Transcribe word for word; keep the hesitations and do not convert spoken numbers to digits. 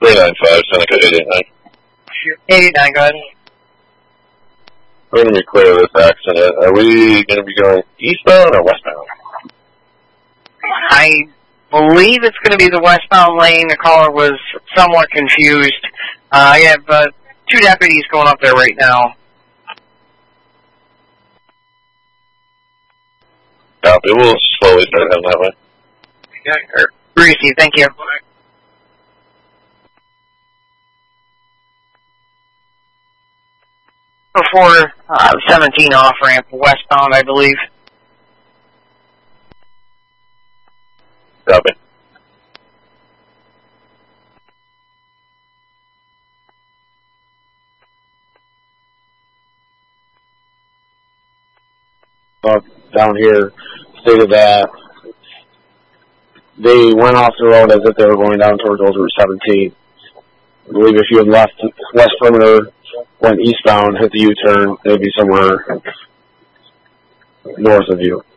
three nine five, Seneca eight eight nine. eight eight nine, go ahead. We're going to be clear of this accident. Are we going to be going eastbound or westbound? I believe it's going to be the westbound lane. The caller was somewhat confused. Uh, I have uh, two deputies going up there right now. Copy. We'll slowly start heading that way. Yeah, Greasy, thank you. Before uh, seventeen off ramp, westbound, I believe. Copy. Uh, down here stated that they went off the road as if they were going down towards Old Route seventeen. I believe if you had left West Perimeter, went eastbound, hit the U-turn, they'd be somewhere north of you.